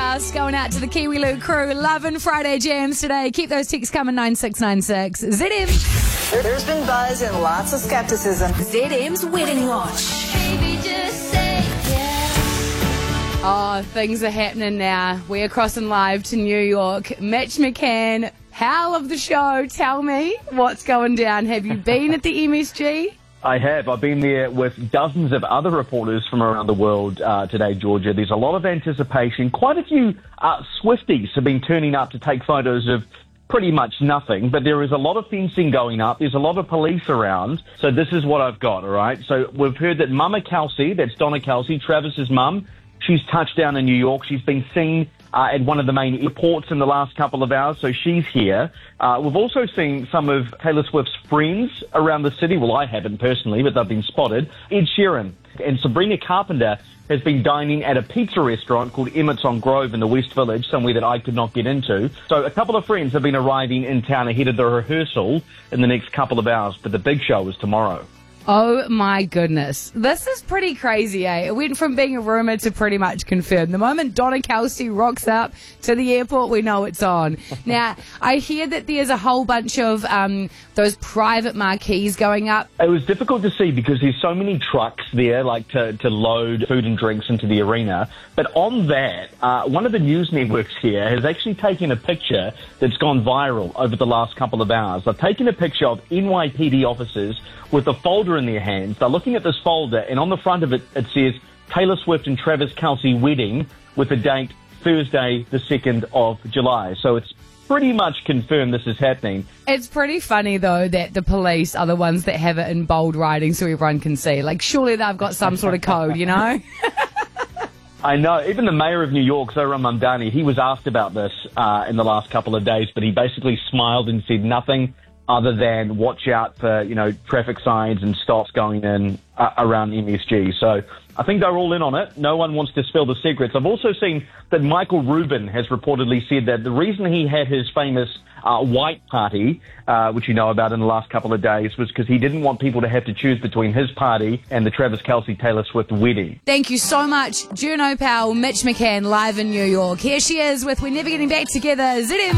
house going out to the Kiwi Lou crew. Loving Friday jams today. Keep those texts coming, 9696. ZM. There's been buzz and lots of skepticism. ZM's Wedding Watch. Baby, just say yes. Oh, things are happening now. We are crossing live to New York. Mitch McCann, pal of the show, tell me what's going down. Have you been at the MSG? I have. I've been there with dozens of other reporters from around the world today, Georgia. There's a lot of anticipation. Quite a few Swifties have been turning up to take photos of pretty much nothing, but there is a lot of fencing going up. There's a lot of police around. So this is what I've got, all right? So we've heard that Mama Kelsey, that's Donna Kelsey, Travis's mum, she's touched down in New York. She's been seen at one of the main airports in the last couple of hours, so she's here. We've also seen some of Taylor Swift's friends around the city. Well, I haven't personally, but they've been spotted. Ed Sheeran and Sabrina Carpenter has been dining at a pizza restaurant called Emmett's on Grove in the West Village, somewhere that I could not get into. So a couple of friends have been arriving in town ahead of the rehearsal in the next couple of hours, but the big show is tomorrow. Oh my goodness. This is pretty crazy, eh? It went from being a rumour to pretty much confirmed. The moment Donna Kelsey rocks up to the airport, we know it's on. Now, I hear that there's a whole bunch of those private marquees going up. It was difficult to see because there's so many trucks there, like to load food and drinks into the arena. But on that, one of the news networks here has actually taken a picture that's gone viral over the last couple of hours. They've taken a picture of NYPD officers with a folder in their hands. They're looking at this folder, and on the front of it, it says Taylor Swift and Travis Kelce wedding with the date Thursday, the 2nd of July. So it's pretty much confirmed this is happening. It's pretty funny, though, that the police are the ones that have it in bold writing so everyone can see. Like, surely they've got some sort of code, you know? I know. Even the mayor of New York, Zohran Mamdani, he was asked about this in the last couple of days, but he basically smiled and said nothing other than watch out for, traffic signs and stops going in around MSG. So I think they're all in on it. No one wants to spill the secrets. I've also seen that Michael Rubin has reportedly said that the reason he had his famous white party, which you know about in the last couple of days, was because he didn't want people to have to choose between his party and the Travis Kelce-Taylor Swift wedding. Thank you so much, Juno pal, Mitch McCann, live in New York. Here she is with We're Never Getting Back Together, ZM.